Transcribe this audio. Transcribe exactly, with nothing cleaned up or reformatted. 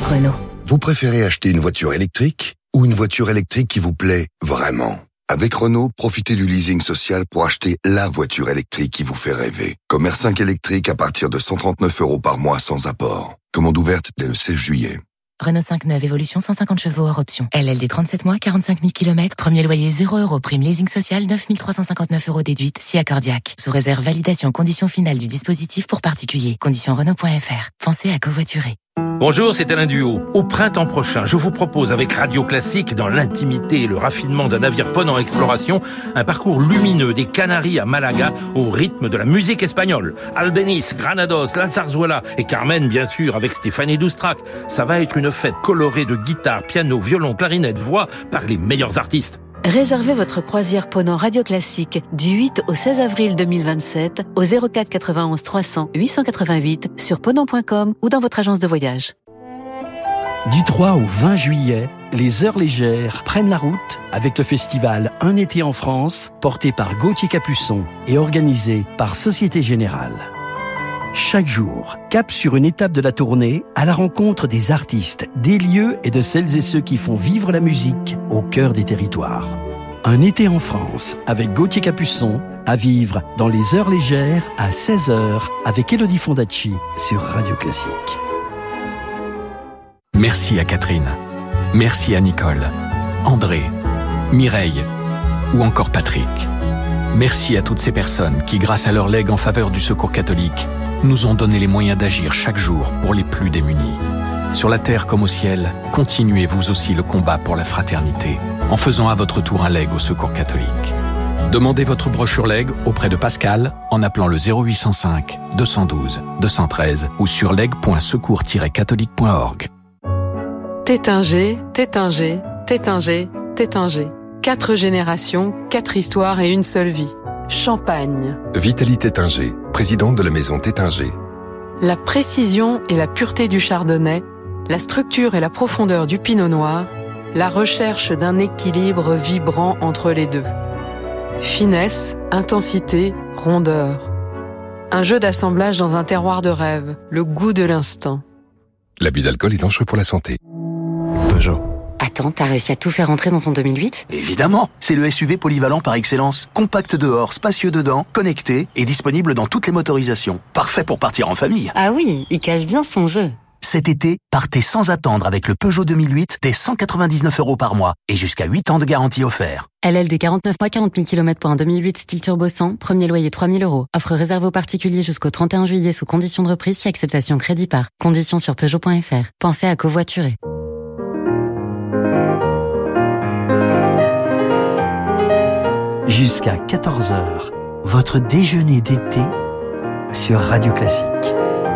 Renault. Vous préférez acheter une voiture électrique ou une voiture électrique qui vous plaît vraiment ? Avec Renault, profitez du leasing social pour acheter la voiture électrique qui vous fait rêver. Comme R cinq électrique à partir de cent trente-neuf euros par mois sans apport. Commande ouverte dès le seize juillet. Renault cinq neuf Évolution cent cinquante chevaux hors option. L L D trente-sept mois, quarante-cinq mille kilomètres. Premier loyer zéro euros. Prime leasing social neuf mille trois cent cinquante-neuf euros déduite. Si accordiaque. Sous réserve validation conditions finales du dispositif pour particuliers. Conditions Renault point F R. Pensez à covoiturer. Bonjour, c'est Alain Duhaut. Au printemps prochain, je vous propose avec Radio Classique, dans l'intimité et le raffinement d'un navire ponant exploration, un parcours lumineux des Canaries à Malaga au rythme de la musique espagnole. Albéniz, Granados, La Zarzuela et Carmen, bien sûr, avec Stéphanie Doustrac. Ça va être une fête colorée de guitare, piano, violon, clarinette, voix par les meilleurs artistes. Réservez votre croisière ponant Radio Classique du huit au seize avril deux mille vingt-sept au zéro quatre quatre-vingt-onze trois cents huit cent quatre-vingt-huit sur ponant point com ou dans votre agence de voyage. Du trois au vingt juillet, les Heures Légères prennent la route avec le festival Un été en France, porté par Gauthier Capuçon et organisé par Société Générale. Chaque jour, cap sur une étape de la tournée à la rencontre des artistes, des lieux et de celles et ceux qui font vivre la musique au cœur des territoires. Un été en France avec Gauthier Capuçon à vivre dans les Heures Légères à seize heures avec Elodie Fondacci sur Radio Classique. Merci à Catherine. Merci à Nicole, André, Mireille ou encore Patrick. Merci à toutes ces personnes qui, grâce à leur legs en faveur du Secours catholique, nous ont donné les moyens d'agir chaque jour pour les plus démunis. Sur la terre comme au ciel, continuez vous aussi le combat pour la fraternité en faisant à votre tour un legs au Secours catholique. Demandez votre brochure legs auprès de Pascal en appelant le zéro huit cent cinq deux cent douze deux cent treize ou sur legs point secours tiret catholique point org. Tétinger, Tétinger, Tétinger, Tétinger. Quatre générations, quatre histoires et une seule vie. Champagne. Vitalie Tétinger, présidente de la maison Tétinger. La précision et la pureté du chardonnay, la structure et la profondeur du pinot noir, la recherche d'un équilibre vibrant entre les deux. Finesse, intensité, rondeur. Un jeu d'assemblage dans un terroir de rêve, le goût de l'instant. L'abus d'alcool est dangereux pour la santé. Peugeot. Attends, t'as réussi à tout faire rentrer dans ton deux mille huit ? Évidemment, c'est le S U V polyvalent par excellence. Compact dehors, spacieux dedans, connecté et disponible dans toutes les motorisations. Parfait pour partir en famille. Ah oui, il cache bien son jeu. Cet été, partez sans attendre avec le Peugeot deux mille huit dès cent quatre-vingt-dix-neuf euros par mois et jusqu'à huit ans de garantie offert. L L D quarante-neuf mois, quarante mille kilomètres pour un deux mille huit style turbo cent, premier loyer trois mille euros. Offre réservée aux particuliers jusqu'au trente et un juillet sous condition de reprise si acceptation crédit par. Conditions sur Peugeot point F R. Pensez à covoiturer. Jusqu'à quatorze heures, votre déjeuner d'été sur Radio Classique.